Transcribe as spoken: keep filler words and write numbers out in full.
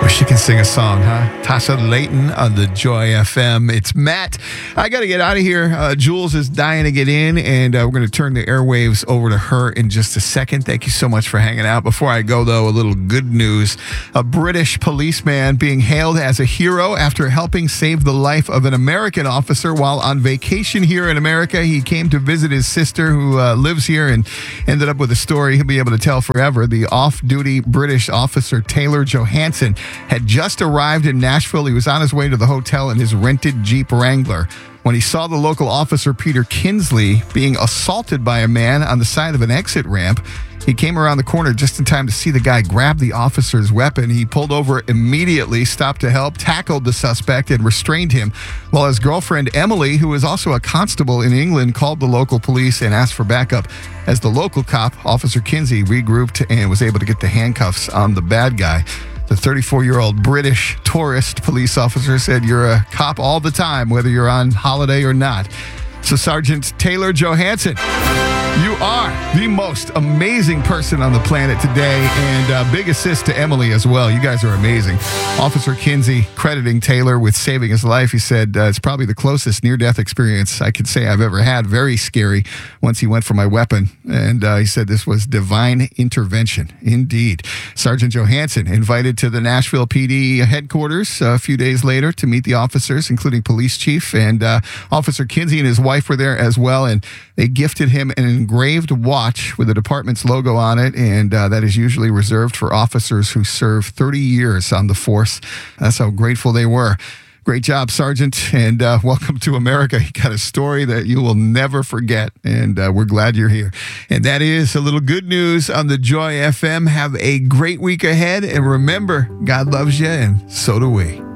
She can sing a song, huh? Tasha Layton on the Joy F M. It's Matt. I got to get out of here. Uh, Jules is dying to get in, and uh, we're going to turn the airwaves over to her in just a second. Thank you so much for hanging out. Before I go, though, a little good news. A British policeman being hailed as a hero after helping save the life of an American officer while on vacation here in America. He came to visit his sister who uh, lives here and ended up with a story he'll be able to tell forever. The off-duty British officer Taylor Johansson had just arrived in Nashville. He was on his way to the hotel in his rented Jeep Wrangler when he saw the local officer, Peter Kinsley, being assaulted by a man on the side of an exit ramp. He came around the corner just in time to see the guy grab the officer's weapon. He pulled over immediately, stopped to help, tackled the suspect, and restrained him, while his girlfriend, Emily, who is also a constable in England, called the local police and asked for backup. As the local cop, Officer Kinsey, regrouped and was able to get the handcuffs on the bad guy. The thirty-four-year-old British tourist police officer said, "You're a cop all the time, whether you're on holiday or not." So Sergeant Taylor Johansson, you are the most amazing person on the planet today, and uh, big assist to Emily as well. You guys are amazing. Officer Kinsey crediting Taylor with saving his life. He said, uh, it's probably the closest near-death experience I could say I've ever had. Very scary once he went for my weapon. And uh, he said this was divine intervention. Indeed. Sergeant Johansson invited to the Nashville P D headquarters a few days later to meet the officers, including police chief. And uh, Officer Kinsey and his wife were there as well, and they gifted him an engraved watch with the department's logo on it, and uh, that is usually reserved for officers who serve thirty years on the force. That's how grateful they were. Great job, Sergeant, and uh, welcome to America. You got a story that you will never forget, and uh, we're glad you're here. And that is a little good news on the Joy F M. Have a great week ahead, and remember, God loves you, and so do we.